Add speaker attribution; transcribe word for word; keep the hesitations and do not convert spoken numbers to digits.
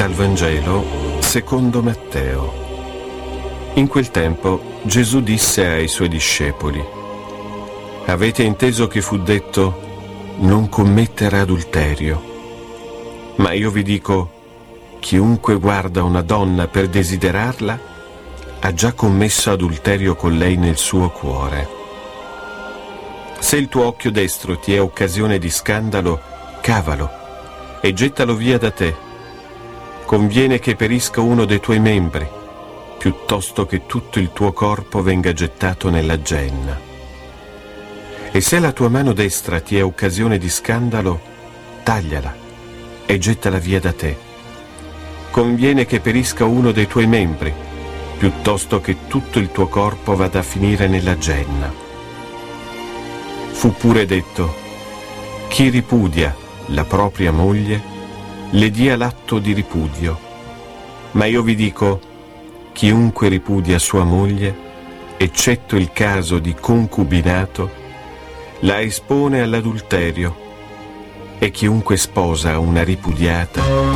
Speaker 1: Dal Vangelo secondo Matteo. In quel tempo Gesù disse ai suoi discepoli: avete inteso che fu detto non commettere adulterio, ma io vi dico, chiunque guarda una donna per desiderarla ha già commesso adulterio con lei nel suo cuore. Se il tuo occhio destro ti è occasione di scandalo, cavalo e gettalo via da te. Conviene che perisca uno dei tuoi membri, piuttosto che tutto il tuo corpo venga gettato nella genna. E se la tua mano destra ti è occasione di scandalo, tagliala e gettala via da te. Conviene che perisca uno dei tuoi membri, piuttosto che tutto il tuo corpo vada a finire nella genna. Fu pure detto: chi ripudia la propria moglie, le dia l'atto di ripudio. Ma io vi dico, chiunque ripudia sua moglie, eccetto il caso di concubinato, la espone all'adulterio, e chiunque sposa una ripudiata